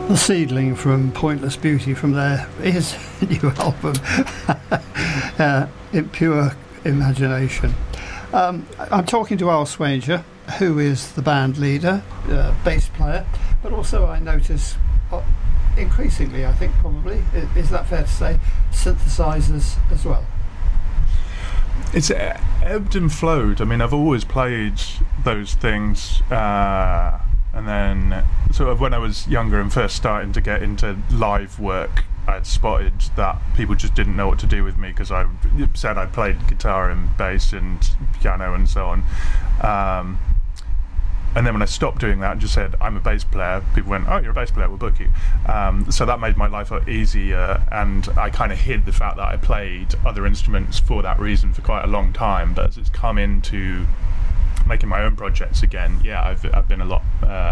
The Seedling from Pointless Beauty from their his new album, In Pure Imagination. I'm talking to Al Swanger, who is the band leader, bass player, but also I notice increasingly, I think probably, is that fair to say, synthesizers as well? It's ebbed and flowed. I mean, I've always played those things, and then sort of when I was younger and first starting to get into live work, I'd spotted that people just didn't know what to do with me because I said I played guitar and bass and piano and so on. And then when I stopped doing that and just said, I'm a bass player, people went, oh, you're a bass player, we'll book you. So that made my life a lot easier, and I kind of hid the fact that I played other instruments for that reason for quite a long time. But as it's come into making my own projects again, yeah, I've been a lot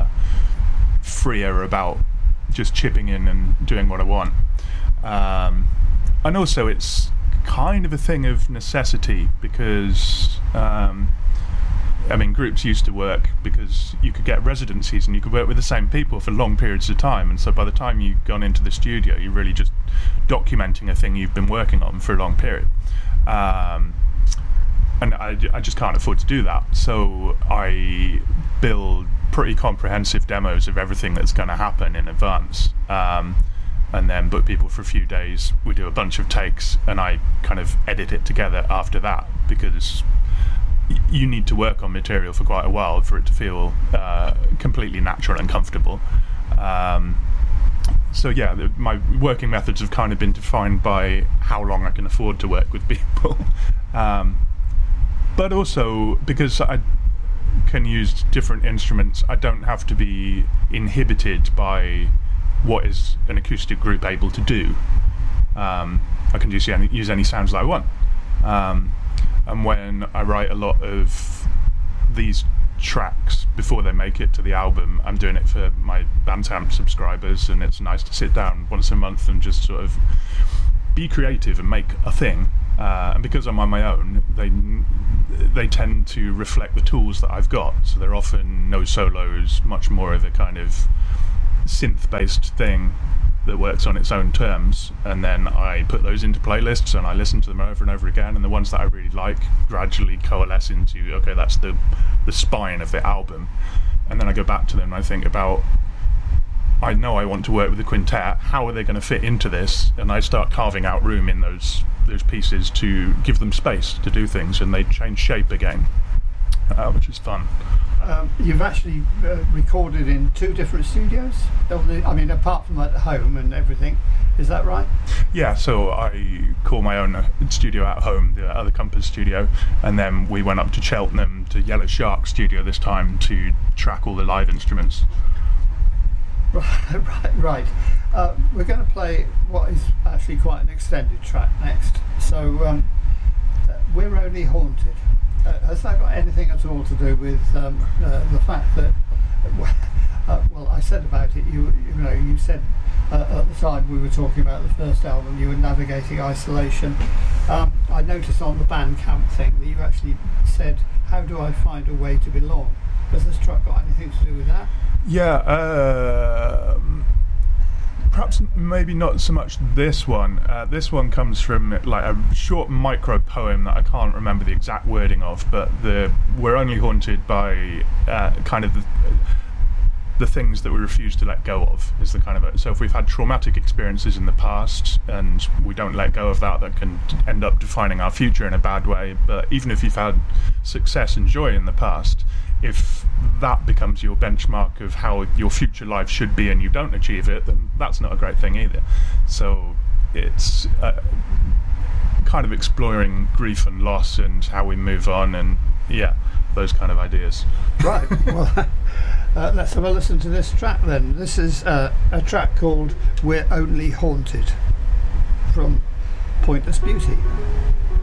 freer about just chipping in and doing what I want. And also it's kind of a thing of necessity because I mean, groups used to work because you could get residencies and you could work with the same people for long periods of time, and so by the time you've gone into the studio, you're really just documenting a thing you've been working on for a long period. And I just can't afford to do that, so I build pretty comprehensive demos of everything that's going to happen in advance, and then book people for a few days. We do a bunch of takes, and I kind of edit it together after that, because you need to work on material for quite a while for it to feel completely natural and comfortable. So yeah, my working methods have kind of been defined by how long I can afford to work with people. But also, because I can use different instruments, I don't have to be inhibited by what is an acoustic group able to do. I can just use any sounds that I want. And when I write a lot of these tracks before they make it to the album, I'm doing it for my Bandcamp subscribers, and it's nice to sit down once a month and just sort of be creative and make a thing. And because I'm on my own, they tend to reflect the tools that I've got, so they're often no solos, much more of a kind of synth-based thing that works on its own terms, and then I put those into playlists and I listen to them over and over again, and the ones that I really like gradually coalesce into, okay, that's the spine of the album, and then I go back to them and I think about, I know I want to work with a quintet, how are they going to fit into this, and I start carving out room in those pieces to give them space to do things, and they change shape again, which is fun. You've actually recorded in 2 different studios? I mean, apart from at home and everything, is that right? Yeah, so I call my own studio at home, the other Compass studio, and then we went up to Cheltenham to Yellow Shark studio this time to track all the live instruments. Right. We're going to play what is actually quite an extended track next. So, We're Only Haunted. Has that got anything at all to do with the fact that, well, I said about it, you said at the time we were talking about the first album, you were navigating isolation. I noticed on the Bandcamp thing that you actually said, how do I find a way to belong? Has this track got anything to do with that? Yeah, perhaps maybe not so much this one. This one comes from like a short micro poem that I can't remember the exact wording of, but we're only haunted by kind of the things that we refuse to let go of is the kind of it. So if we've had traumatic experiences in the past and we don't let go of that can end up defining our future in a bad way. But even if you've had success and joy in the past, if that becomes your benchmark of how your future life should be and you don't achieve it, then that's not a great thing either. So it's kind of exploring grief and loss and how we move on, and yeah, those kind of ideas. Right, well, let's have a listen to this track then. This is a track called We're Only Haunted from Pointless Beauty.